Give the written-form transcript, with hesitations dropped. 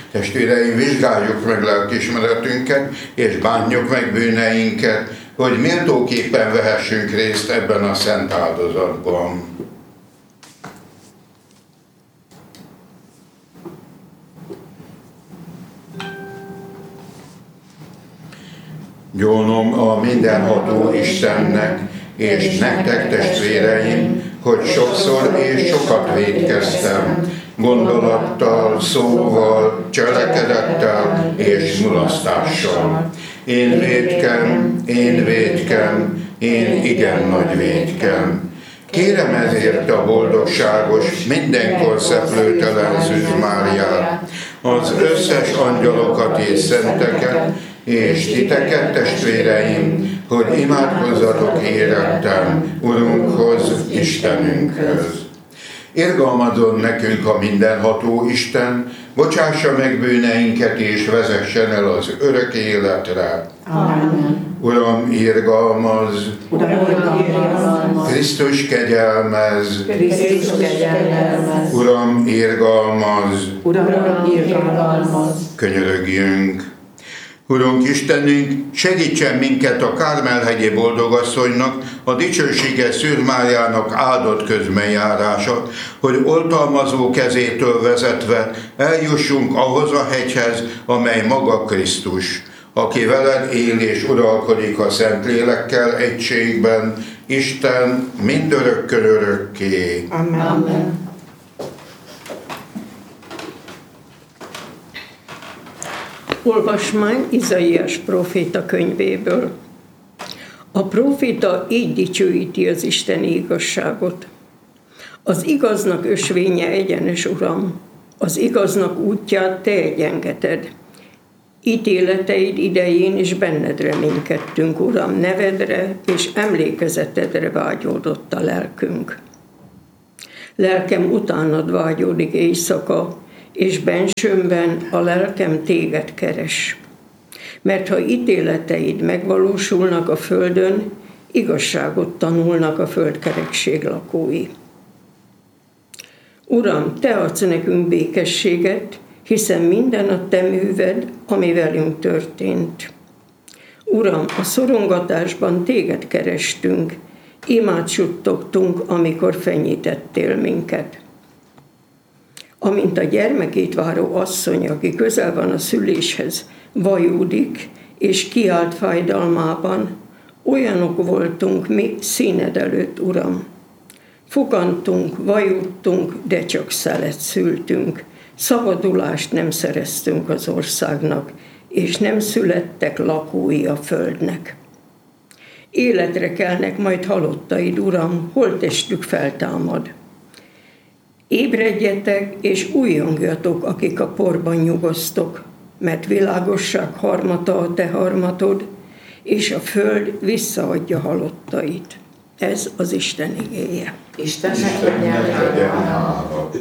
Testvéreim, vizsgáljuk meg lelkiismeretünket, és bánjuk meg bűneinket, hogy méltóképpen vehessünk részt ebben a szent áldozatban. Gyónom a mindenható Istennek, és nektek, testvéreim, hogy sokszor és sokat vétkeztem, gondolattal, szóval, cselekedettel és mulasztással. Én vétkem, én igen nagy vétkem. Kérem ezért a boldogságos, mindenkor szeplőtelen Szűz Máriát, az összes angyalokat és szenteket, és titeket, testvéreim, hogy imádkozzatok érettem Urunkhoz, Istenünkhöz. Irgalmazzon nekünk a mindenható Isten, bocsássa meg bűneinket és vezessen el az örök életre. Amen. Uram, irgalmazz! Krisztus kegyelmez! Uram, irgalmazz! Könyörögjünk! Urunk Istenünk, segítsen minket a Kármel-hegyi boldogasszonynak, a dicsőséges Szűz Máriának áldott közbenjárása, hogy oltalmazó kezétől vezetve eljussunk ahhoz a hegyhez, amely maga Krisztus, aki veled él és uralkodik a Szentlélekkel egységben, Isten mindörökkön örökké. Amen. Olvasmány Izaiás próféta könyvéből. A próféta így dicsőíti az isteni igazságot. Az igaznak ösvénye egyenes, Uram, az igaznak útját te egyengeted. Ítéleteid idején is benned reménykedtünk, Uram, nevedre és emlékezetedre vágyódott a lelkünk. Lelkem utánad vágyódik éjszaka, és bensőmben a lelkem téged keres. Mert ha ítéleteid megvalósulnak a földön, igazságot tanulnak a földkerekség lakói. Uram, te adsz nekünk békességet, hiszen minden a te műved, ami velünk történt. Uram, a szorongatásban téged kerestünk, imát suttogtunk, amikor fenyítettél minket. Amint a gyermekét váró asszony, aki közel van a szüléshez, vajúdik és kiált fájdalmában, olyanok voltunk mi színed előtt, Uram. Fogantunk, vajúdtunk, de csak szelet szültünk. Szabadulást nem szereztünk az országnak, és nem születtek lakói a földnek. Életre kelnek majd halottaid, Uram, holttestük feltámad. Ébredjetek, és újjongjatok, akik a porban nyugosztok, mert világosság harmata a te harmatod, és a föld visszaadja halottait. Ez az Isten igéje. Istennek legyen hála.